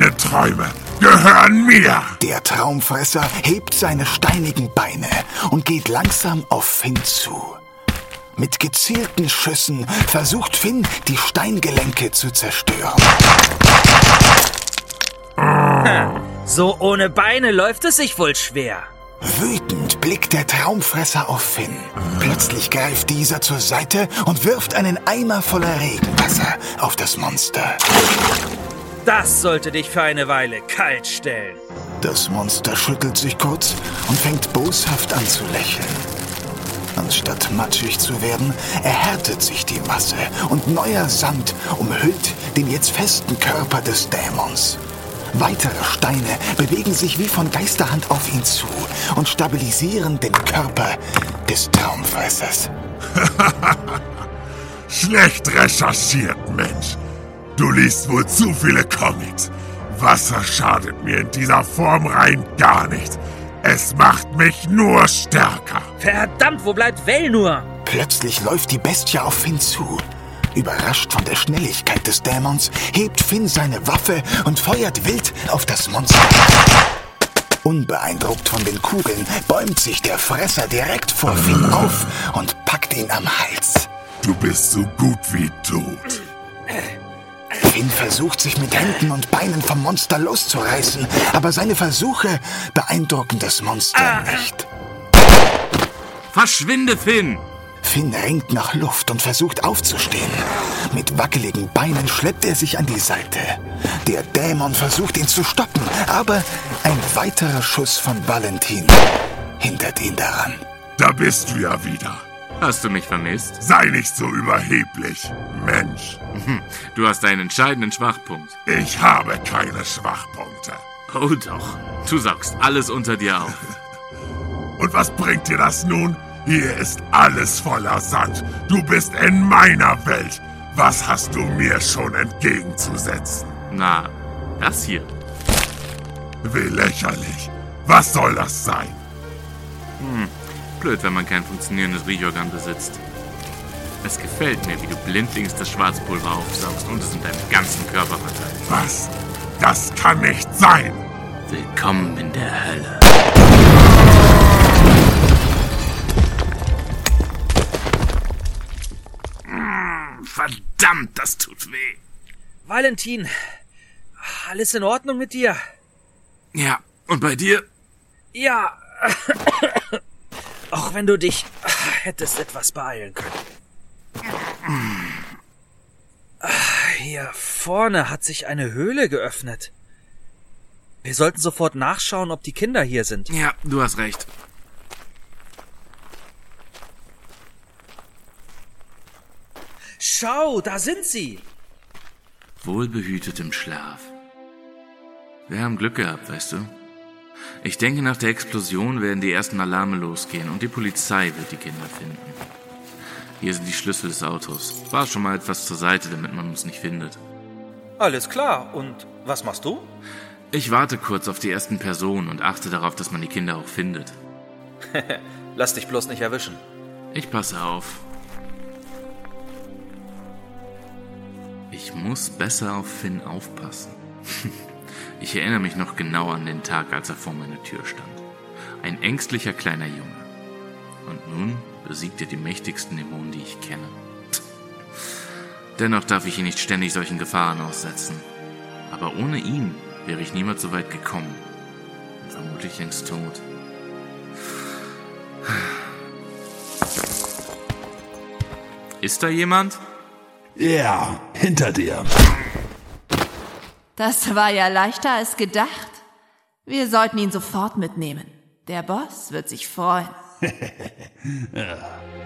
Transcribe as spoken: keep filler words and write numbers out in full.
Deine Träume gehören mir! Der Traumfresser hebt seine steinigen Beine und geht langsam auf Finn zu. Mit gezielten Schüssen versucht Finn, die Steingelenke zu zerstören. So ohne Beine läuft es sich wohl schwer. Wütend blickt der Traumfresser auf Finn. Plötzlich greift dieser zur Seite und wirft einen Eimer voller Regenwasser auf das Monster. Das sollte dich für eine Weile kalt stellen. Das Monster schüttelt sich kurz und fängt boshaft an zu lächeln. Anstatt matschig zu werden, erhärtet sich die Masse und neuer Sand umhüllt den jetzt festen Körper des Dämons. Weitere Steine bewegen sich wie von Geisterhand auf ihn zu und stabilisieren den Körper des Traumfressers. Schlecht recherchiert, Mensch. Du liest wohl zu viele Comics. Wasser schadet mir in dieser Form rein gar nicht. Es macht mich nur stärker. Verdammt, wo bleibt Vel nur? Plötzlich läuft die Bestie auf Finn zu. Überrascht von der Schnelligkeit des Dämons, hebt Finn seine Waffe und feuert wild auf das Monster. Unbeeindruckt von den Kugeln bäumt sich der Fresser direkt vor Finn auf und packt ihn am Hals. Du bist so gut wie tot. Finn versucht, sich mit Händen und Beinen vom Monster loszureißen, aber seine Versuche beeindrucken das Monster nicht. Verschwinde, Finn! Finn ringt nach Luft und versucht aufzustehen. Mit wackeligen Beinen schleppt er sich an die Seite. Der Dämon versucht, ihn zu stoppen, aber ein weiterer Schuss von Valentin hindert ihn daran. Da bist du ja wieder. Hast du mich vermisst? Sei nicht so überheblich, Mensch. Du hast einen entscheidenden Schwachpunkt. Ich habe keine Schwachpunkte. Oh doch, du saugst alles unter dir auf. Und was bringt dir das nun? Hier ist alles voller Sand. Du bist in meiner Welt. Was hast du mir schon entgegenzusetzen? Na, das hier. Wie lächerlich. Was soll das sein? Hm, blöd, wenn man kein funktionierendes Riechorgan besitzt. Es gefällt mir, wie du blindlings das Schwarzpulver aufsaugst und es in deinem ganzen Körper verteilt. Was? Das kann nicht sein. Willkommen in der Hölle. Verdammt, das tut weh. Valentin, alles in Ordnung mit dir? Ja, und bei dir? Ja, auch wenn du dich hättest etwas beeilen können. Hier vorne hat sich eine Höhle geöffnet. Wir sollten sofort nachschauen, ob die Kinder hier sind. Ja, du hast recht. Schau, da sind sie! Wohlbehütet im Schlaf. Wir haben Glück gehabt, weißt du? Ich denke, nach der Explosion werden die ersten Alarme losgehen und die Polizei wird die Kinder finden. Hier sind die Schlüssel des Autos. Fahr schon mal etwas zur Seite, damit man uns nicht findet. Alles klar. Und was machst du? Ich warte kurz auf die ersten Personen und achte darauf, dass man die Kinder auch findet. Lass dich bloß nicht erwischen. Ich passe auf. Ich muss besser auf Finn aufpassen. Ich erinnere mich noch genau an den Tag, als er vor meiner Tür stand. Ein ängstlicher kleiner Junge. Und nun besiegt er die mächtigsten Dämonen, die ich kenne. Dennoch darf ich ihn nicht ständig solchen Gefahren aussetzen. Aber ohne ihn wäre ich niemals so weit gekommen. Und vermutlich längst tot. Ist da jemand? Ja, hinter dir. Das war ja leichter als gedacht. Wir sollten ihn sofort mitnehmen. Der Boss wird sich freuen. Ja.